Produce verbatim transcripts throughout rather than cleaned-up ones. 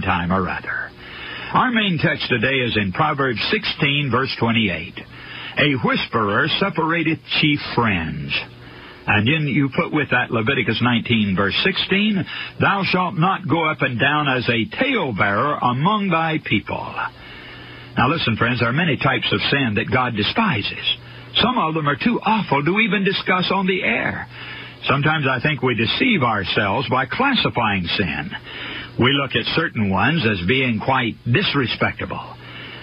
time or other. Our main text today is in Proverbs sixteen, verse twenty-eight. A whisperer separateth chief friends. And then you put with that Leviticus nineteen, verse sixteen, thou shalt not go up and down as a talebearer among thy people. Now listen, friends, there are many types of sin that God despises. Some of them are too awful to even discuss on the air. Sometimes I think we deceive ourselves by classifying sin. We look at certain ones as being quite disrespectable.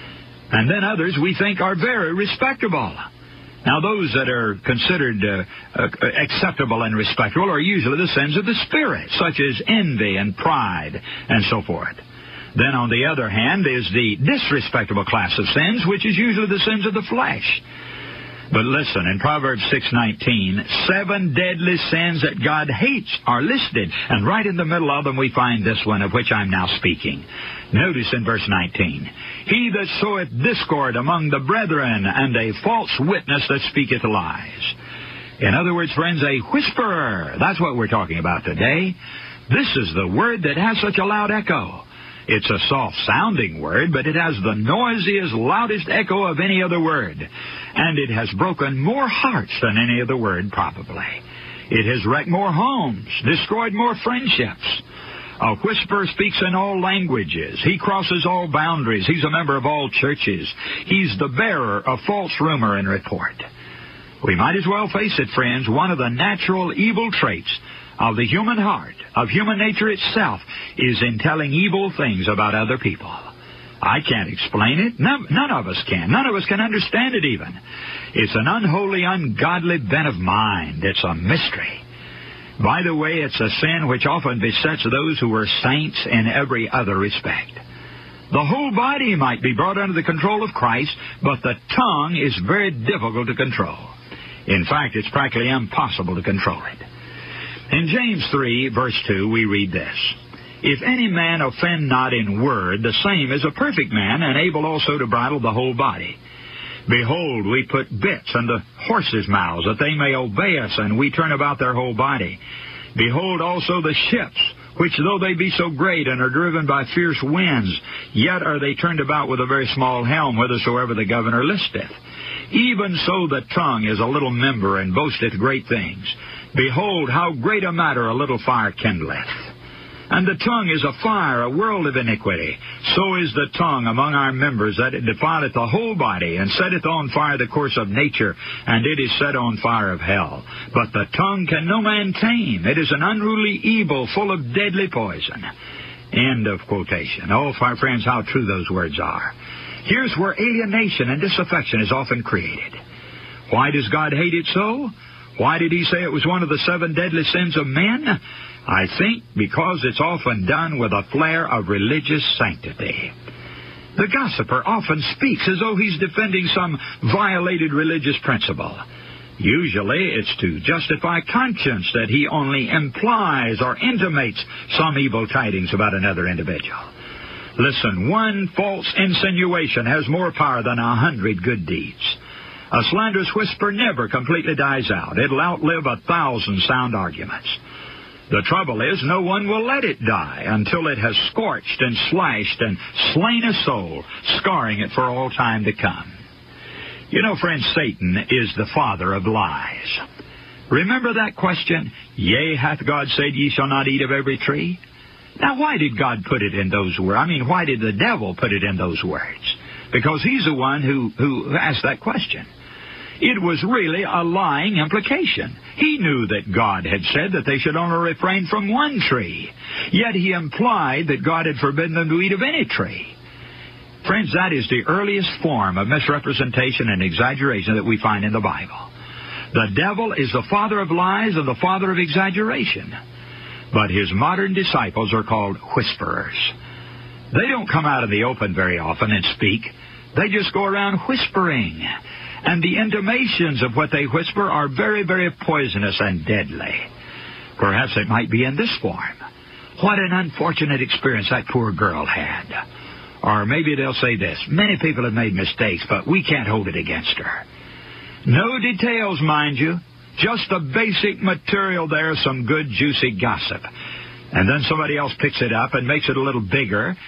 And then others we think are very respectable. Now, those that are considered uh, uh, acceptable and respectable are usually the sins of the spirit, such as envy and pride and so forth. Then, on the other hand, is the disrespectable class of sins, which is usually the sins of the flesh. But listen, in Proverbs six nineteen, seven deadly sins that God hates are listed. And right in the middle of them we find this one of which I'm now speaking. Notice in verse nineteen, he that soweth discord among the brethren, and a false witness that speaketh lies. In other words, friends, a whisperer. That's what we're talking about today. This is the word that has such a loud echo. It's a soft-sounding word, but it has the noisiest, loudest echo of any other word. And it has broken more hearts than any other word, probably. It has wrecked more homes, destroyed more friendships. A whisperer speaks in all languages. He crosses all boundaries. He's a member of all churches. He's the bearer of false rumor and report. We might as well face it, friends, one of the natural evil traits of the human heart, of human nature itself, is in telling evil things about other people. I can't explain it. None, none of us can. None of us can understand it even. It's an unholy, ungodly bent of mind. It's a mystery. By the way, it's a sin which often besets those who are saints in every other respect. The whole body might be brought under the control of Christ, but the tongue is very difficult to control. In fact, it's practically impossible to control it. In James three, verse two, we read this. If any man offend not in word, the same is a perfect man, and able also to bridle the whole body. Behold, we put bits unto horses' mouths, that they may obey us, and we turn about their whole body. Behold also the ships, which though they be so great, and are driven by fierce winds, yet are they turned about with a very small helm, whithersoever the governor listeth. Even so the tongue is a little member, and boasteth great things. Behold, how great a matter a little fire kindleth. And the tongue is a fire, a world of iniquity. So is the tongue among our members, that it defileth the whole body, and setteth on fire the course of nature, and it is set on fire of hell. But the tongue can no man tame. It is an unruly evil, full of deadly poison. End of quotation. Oh, my friends, how true those words are. Here's where alienation and disaffection is often created. Why does God hate it so? Why did he say it was one of the seven deadly sins of men? I think because it's often done with a flare of religious sanctity. The gossiper often speaks as though he's defending some violated religious principle. Usually it's to justify conscience that he only implies or intimates some evil tidings about another individual. Listen, one false insinuation has more power than a hundred good deeds. A slanderous whisper never completely dies out. It'll outlive a thousand sound arguments. The trouble is, no one will let it die until it has scorched and slashed and slain a soul, scarring it for all time to come. You know, friends, Satan is the father of lies. Remember that question, yea, hath God said, ye shall not eat of every tree? Now, why did God put it in those words? I mean, why did the devil put it in those words? Because he's the one who, who asked that question. It was really a lying implication. He knew that God had said that they should only refrain from one tree. Yet he implied that God had forbidden them to eat of any tree. Friends, that is the earliest form of misrepresentation and exaggeration that we find in the Bible. The devil is the father of lies and the father of exaggeration. But his modern disciples are called whisperers. They don't come out in the open very often and speak. They just go around whispering. And the intimations of what they whisper are very, very poisonous and deadly. Perhaps it might be in this form. What an unfortunate experience that poor girl had. Or maybe they'll say this, many people have made mistakes, but we can't hold it against her. No details, mind you. Just the basic material there, some good, juicy gossip. And then somebody else picks it up and makes it a little bigger,